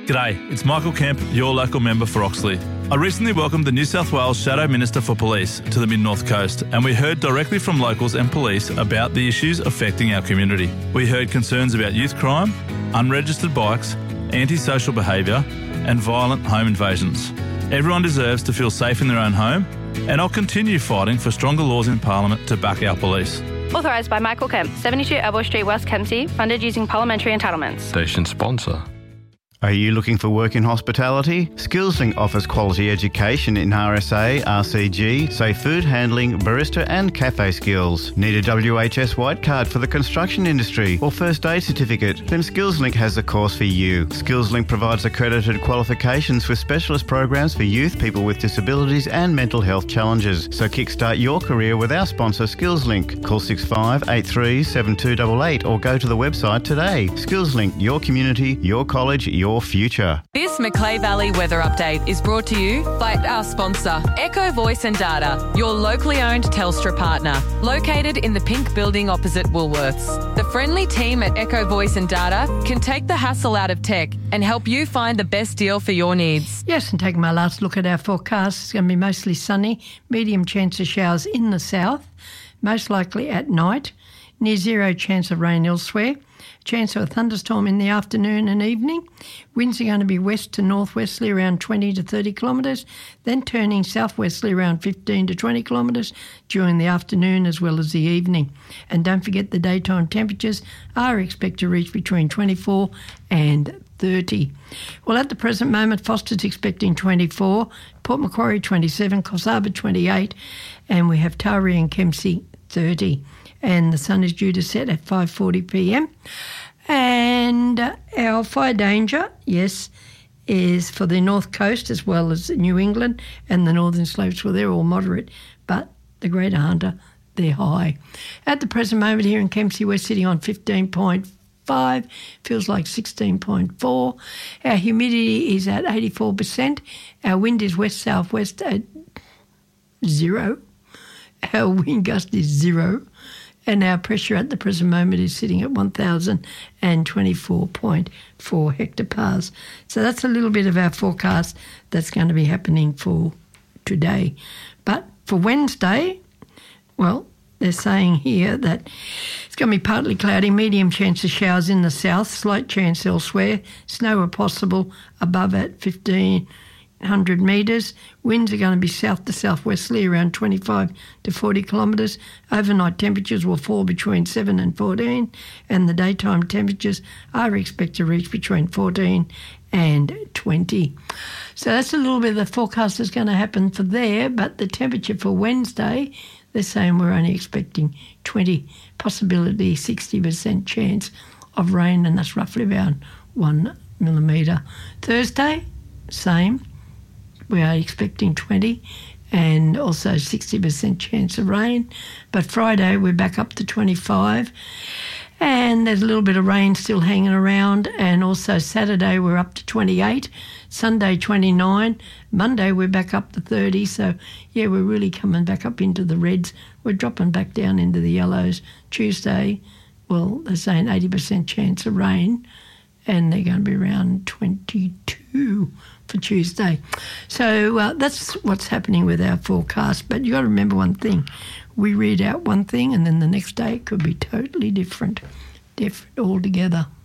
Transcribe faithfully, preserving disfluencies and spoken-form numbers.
G'day, it's Michael Kemp, your local member for Oxley. I recently welcomed the New South Wales Shadow Minister for Police to the Mid-North Coast, and we heard directly from locals and police about the issues affecting our community. We heard concerns about youth crime, unregistered bikes, antisocial behaviour and violent home invasions. Everyone deserves to feel safe in their own home, and I'll continue fighting for stronger laws in Parliament to back our police. Authorised by Michael Kemp, seventy-two Elbow Street, West Kempsey, funded using parliamentary entitlements. Station sponsor. Are you looking for work in hospitality? SkillsLink offers quality education in R S A, R C G, safe food handling, barista and cafe skills. Need a W H S white card for the construction industry or first aid certificate? Then SkillsLink has the course for you. SkillsLink provides accredited qualifications with specialist programs for youth, people with disabilities and mental health challenges. So kickstart your career with our sponsor SkillsLink. Call six five eight three seven two eight eight or go to the website today. SkillsLink, your community, your college, your Your future. This Macleay Valley weather update is brought to you by our sponsor, Echo Voice and Data, your locally owned Telstra partner, located in the pink building opposite Woolworths. The friendly team at Echo Voice and Data can take the hassle out of tech and help you find the best deal for your needs. Yes, and taking my last look at our forecast, it's going to be mostly sunny, medium chance of showers in the south, most likely at night, near zero chance of rain elsewhere. Chance of a thunderstorm in the afternoon and evening. Winds are going to be west to northwesterly around twenty to thirty kilometres, then turning southwesterly around fifteen to twenty kilometres during the afternoon as well as the evening. And don't forget the daytime temperatures are expected to reach between twenty-four and thirty. Well, at the present moment, Foster's expecting twenty-four, Port Macquarie twenty-seven, Coffs Harbour twenty-eight, and we have Taree and Kempsey thirty. And the sun is due to set at five forty p m. And uh, our fire danger, yes, is for the north coast as well as New England and the northern slopes. Well, they're all moderate, but the Greater Hunter, they're high. At the present moment here in Kempsey, we're sitting on fifteen point five, feels like sixteen point four. Our humidity is at eighty-four percent. Our wind is west-southwest at zero. Our wind gust is zero. And our pressure at the present moment is sitting at one thousand twenty-four point four hectopars. So that's a little bit of our forecast that's going to be happening for today. But for Wednesday, well, they're saying here that it's going to be partly cloudy, medium chance of showers in the south, slight chance elsewhere, snow are possible above at fifteen hundred metres. Winds are going to be south to southwesterly around twenty-five to forty kilometres. Overnight temperatures will fall between seven and fourteen, and the daytime temperatures are expected to reach between fourteen and twenty. So that's a little bit of the forecast that's going to happen for there, but the temperature for Wednesday, they're saying we're only expecting twenty, possibility sixty percent chance of rain, and that's roughly about one millimetre. Thursday, same. We are expecting twenty and also sixty percent chance of rain. But Friday we're back up to twenty-five and there's a little bit of rain still hanging around. And also Saturday we're up to twenty-eight, Sunday twenty-nine, Monday we're back up to thirty. So, yeah, we're really coming back up into the reds. We're dropping back down into the yellows. Tuesday, well, they're saying eighty percent chance of rain and they're going to be around twenty-two for Tuesday. So uh, that's what's happening with our forecast. But you got to remember one thing. We read out one thing and then the next day it could be totally different. Different altogether.